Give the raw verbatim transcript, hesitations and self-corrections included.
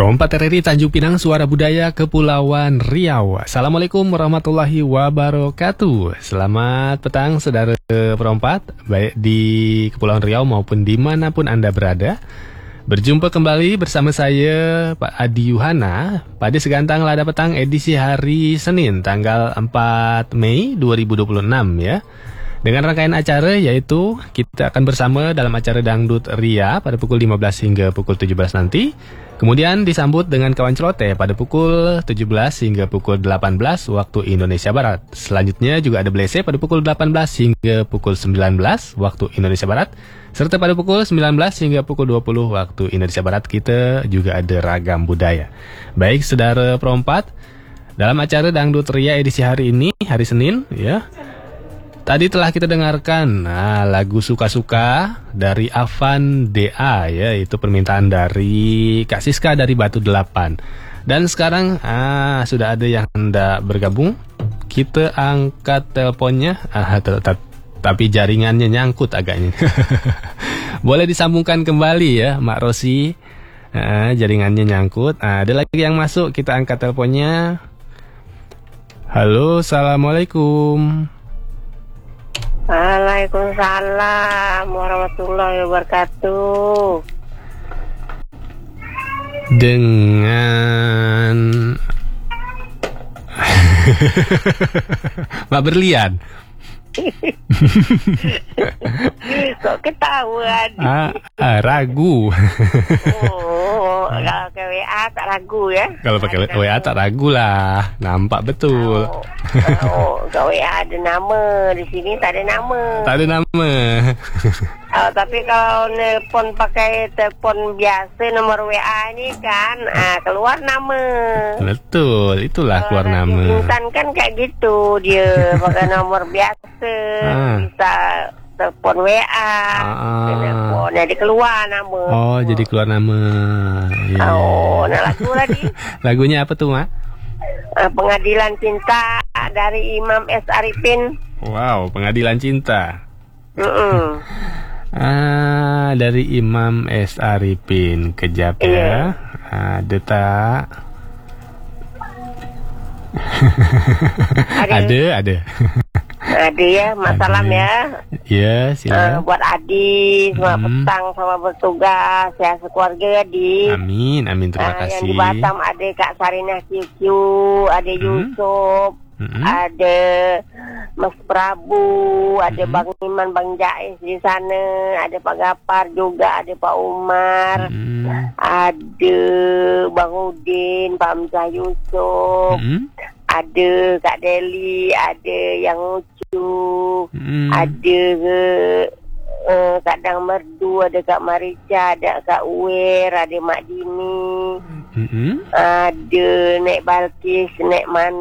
Perompat R R I Tanjung Pinang, Suara Budaya Kepulauan Riau. Assalamualaikum warahmatullahi wabarakatuh. Selamat petang saudara perompat, baik di Kepulauan Riau maupun dimanapun Anda berada. Berjumpa kembali bersama saya Pak Adi Yuhana pada Segantang Lada Petang edisi hari Senin tanggal empat Mei dua ribu dua puluh enam ya. Dengan rangkaian acara yaitu kita akan bersama dalam acara Dangdut Ria pada pukul lima belas hingga pukul tujuh belas nanti. Kemudian disambut dengan Kawan Celoteh pada pukul tujuh belas hingga pukul delapan belas waktu Indonesia Barat. Selanjutnya juga ada Blese pada pukul delapan belas hingga pukul sembilan belas waktu Indonesia Barat. Serta pada pukul sembilan belas hingga pukul dua puluh waktu Indonesia Barat kita juga ada Ragam Budaya. Baik saudara perompat, dalam acara Dangdut Ria edisi hari ini, hari Senin ya. Tadi telah kita dengarkan nah, lagu Suka-Suka dari Avan D A ya, itu permintaan dari Kak Siska dari Batu Delapan. Dan sekarang ah, sudah ada yang hendak bergabung. Kita angkat teleponnya, ah, tetap, tapi jaringannya nyangkut agaknya. Boleh disambungkan kembali ya Mak Rosi, ah, jaringannya nyangkut. ah, Ada lagi yang masuk, kita angkat teleponnya. Halo, Assalamualaikum. Waalaikumsalam warahmatullahi wabarakatuh. Dengan Mbak Berlian. Kok ketahuan? ah, ah, Ragu. Oh, kalau ke W A tak ragu ya? Kalau pakai W A tak ragu lah, nampak betul. Oh, oh, ke W A ada nama, di sini tak ada nama. Tak ada nama. Oh, tapi kalau nelpon pakai telepon biasa nomor W A ini kan, ah, keluar nama. Betul, itulah keluar Kalau nama. Intan kan kayak gitu, dia pakai nomor biasa, Ah. bisa telepon W A, Ah. telepon, jadi keluar nama. Oh, jadi keluar nama. Ya. Oh, nak lagu lagi. Lagunya apa tuh, Mak? Uh, Pengadilan Cinta dari Imam S. Arifin. Wow, Pengadilan Cinta. Mm-mm. Ah, dari Imam S. Arifin. Kejap Iya. ya. Ada tak? Ada. ada, ada. Ada ya, masalah Ada. ya. Ya, Uh, silakan. buat Adi, semua Hmm. petang sama bertugas, ya sekeluarga Adi. Amin, amin, terima Ah, kasih. Yang di Batam ada Kak Sarinah Q Q, ada Hmm. Yusuf, Mm-mm. ada Mas Prabu, ada Hmm. Bang Iman, Bang Jais di sana, ada Pak Gapar juga, ada Pak Umar, Mm-mm. ada Bang Udin, Pak Hamzah Yusuf, Mm-mm. ada Kak Deli, ada yang lucu, Mm-mm. ada uh, Kak Dang Merdu, ada Kak Marica, ada Kak Uwer, ada Mak Dini, Mm-mm. ada Nek Balkis, Nek Man